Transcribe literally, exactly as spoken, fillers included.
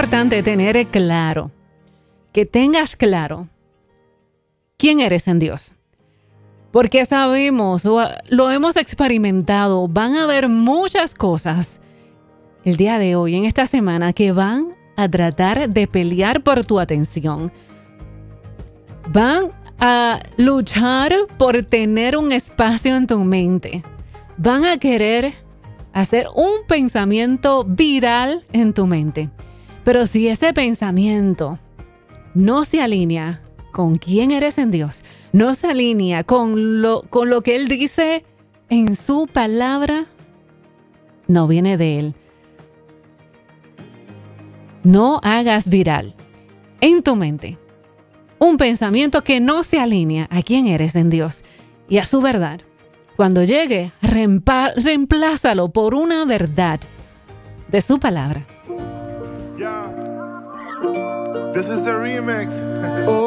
importante tener claro, que tengas claro quién eres en Dios. Porque sabemos, o lo hemos experimentado, van a haber muchas cosas el día de hoy, en esta semana, que van a tratar de pelear por tu atención. Van a luchar por tener un espacio en tu mente. Van a querer hacer un pensamiento viral en tu mente. Pero si ese pensamiento no se alinea con quién eres en Dios, no se alinea con lo, con lo que Él dice en su palabra, no viene de Él. No hagas viral en tu mente un pensamiento que no se alinea a quién eres en Dios y a su verdad. Cuando llegue, reemplázalo por una verdad de su palabra. Yeah. This is the remix. Oh.